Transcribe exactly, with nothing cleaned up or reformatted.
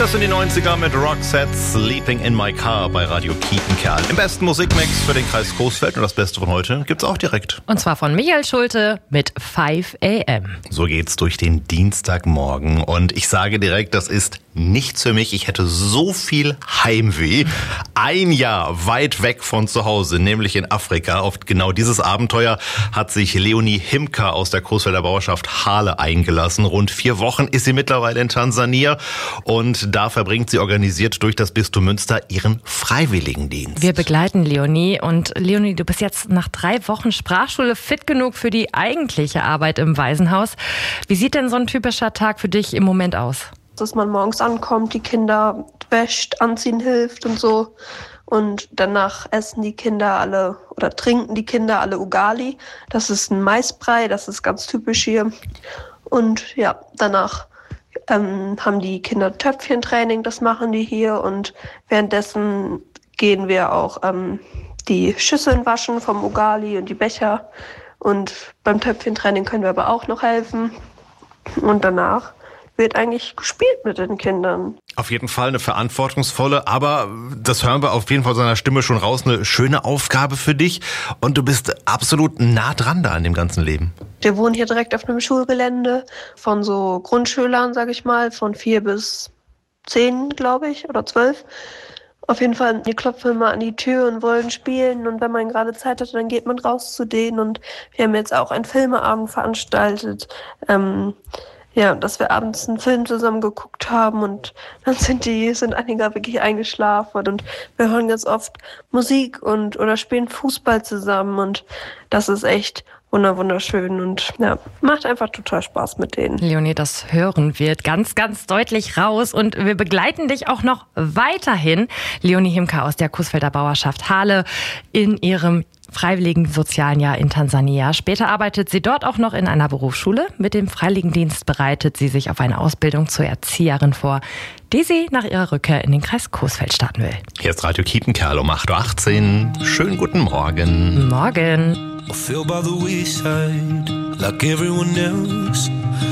Das sind die neunziger mit Roxette, Sleeping in My Car bei Radio Kiepenkerl. Im besten Musikmix für den Kreis Coesfeld und das Beste von heute gibt's auch direkt. Und zwar von Michael Schulte mit five a m. So geht's durch den Dienstagmorgen und ich sage direkt, das ist nichts für mich. Ich hätte so viel Heimweh. Ein Jahr weit weg von zu Hause, nämlich in Afrika. Auf genau dieses Abenteuer hat sich Leonie Himka aus der Coesfelder Bauerschaft Hale eingelassen. Rund vier Wochen ist sie mittlerweile in Tansania und da verbringt sie organisiert durch das Bistum Münster ihren Freiwilligendienst. Wir begleiten Leonie und Leonie, du bist jetzt nach drei Wochen Sprachschule fit genug für die eigentliche Arbeit im Waisenhaus. Wie sieht denn so ein typischer Tag für dich im Moment aus? Dass man morgens ankommt, die Kinder wäscht, anziehen hilft und so. Und danach essen die Kinder alle oder trinken die Kinder alle Ugali. Das ist ein Maisbrei, das ist ganz typisch hier. Und ja, danach ähm, haben die Kinder Töpfchentraining, das machen die hier. Und währenddessen gehen wir auch ähm, die Schüsseln waschen vom Ugali und die Becher. Und beim Töpfchentraining können wir aber auch noch helfen. Und danach wird eigentlich gespielt mit den Kindern. Auf jeden Fall eine verantwortungsvolle, aber das hören wir auf jeden Fall seiner Stimme schon raus, eine schöne Aufgabe für dich und du bist absolut nah dran da an dem ganzen Leben. Wir wohnen hier direkt auf einem Schulgelände von so Grundschülern, sag ich mal, von vier bis zehn, glaube ich, oder zwölf. Auf jeden Fall, die klopfen immer an die Tür und wollen spielen und wenn man gerade Zeit hat, dann geht man raus zu denen und wir haben jetzt auch einen Filmeabend veranstaltet, ähm, Ja, dass wir abends einen Film zusammen geguckt haben und dann sind die, sind einige wirklich eingeschlafen und wir hören ganz oft Musik und oder spielen Fußball zusammen und das ist echt wunderschön und ja, macht einfach total Spaß mit denen. Leonie, das Hören wird ganz, ganz deutlich raus und wir begleiten dich auch noch weiterhin. Leonie Himka aus der Coesfelder Bauerschaft Hale in ihrem freiwilligen sozialen Jahr in Tansania. Später arbeitet sie dort auch noch in einer Berufsschule. Mit dem Freiwilligendienst bereitet sie sich auf eine Ausbildung zur Erzieherin vor, die sie nach ihrer Rückkehr in den Kreis Coesfeld starten will. Hier ist Radio Kiepenkerl um acht Uhr achtzehn. Schönen guten Morgen. Morgen. I feel by the wayside like everyone else.